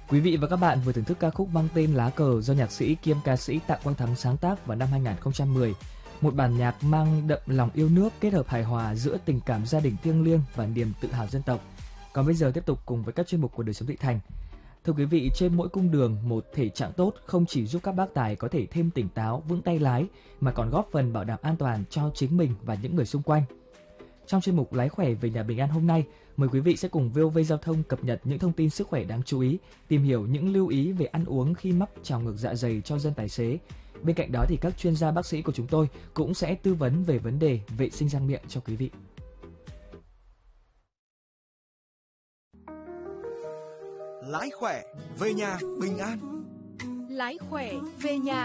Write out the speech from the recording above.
Quý vị và các bạn vừa thưởng thức ca khúc mang tên Lá cờ do nhạc sĩ kiêm ca sĩ Tạ Quang Thắng sáng tác vào năm 2010. Một bản nhạc mang đậm lòng yêu nước kết hợp hài hòa giữa tình cảm gia đình thiêng liêng và niềm tự hào dân tộc. Còn bây giờ tiếp tục cùng với các chuyên mục của đời sống thị thành. Thưa quý vị, trên mỗi cung đường, một thể trạng tốt không chỉ giúp các bác tài có thể thêm tỉnh táo, vững tay lái, mà còn góp phần bảo đảm an toàn cho chính mình và những người xung quanh. Trong chuyên mục Lái khỏe về nhà bình an hôm nay, mời quý vị sẽ cùng VOV Giao thông cập nhật những thông tin sức khỏe đáng chú ý, tìm hiểu những lưu ý về ăn uống khi mắc trào ngược dạ dày cho dân tài xế. Bên cạnh đó thì các chuyên gia bác sĩ của chúng tôi cũng sẽ tư vấn về vấn đề vệ sinh răng miệng cho quý vị. Lái khỏe về nhà bình an. Lái khỏe về nhà